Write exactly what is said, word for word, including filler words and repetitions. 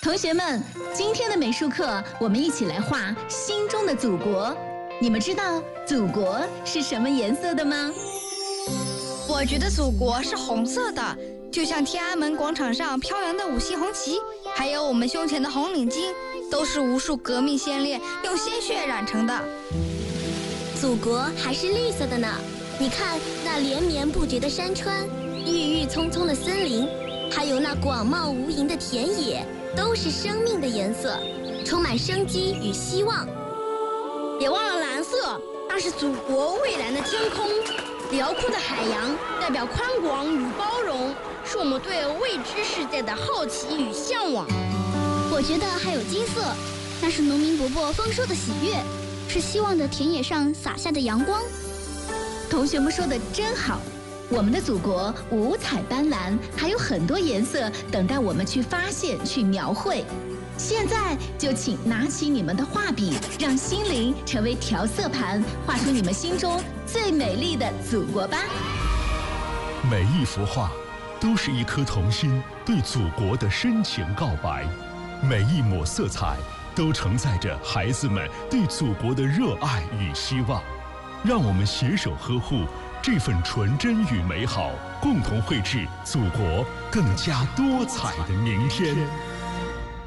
同学们，今天的美术课，我们一起来画心中的祖国。你们知道祖国是什么颜色的吗？ 我觉得祖国是红色的，就像天安门广场上飘扬的五星红旗，还有我们胸前的红领巾，都是无数革命先烈用鲜血染成的。 祖国还是绿色的呢，你看那连绵不绝的山川，郁郁葱葱的森林，还有那广袤无垠的田野，都是生命的颜色，充满生机与希望。 别忘了蓝色，那是祖国蔚蓝的天空，辽阔的海洋代表宽广与包容，是我们对未知世界的好奇与向往。 我觉得还有金色，那是农民伯伯丰收的喜悦，是希望的田野上洒下的阳光。 同学们说的真好，我们的祖国五彩斑斓，还有很多颜色等待我们去发现、去描绘。现在就请拿起你们的画笔，让心灵成为调色盘，画出你们心中最美丽的祖国吧。 每一幅画都是一颗童心对祖国的深情告白，每一抹色彩都承载着孩子们对祖国的热爱与希望。让我们携手呵护这份纯真与美好，共同绘制祖国更加多彩的明天。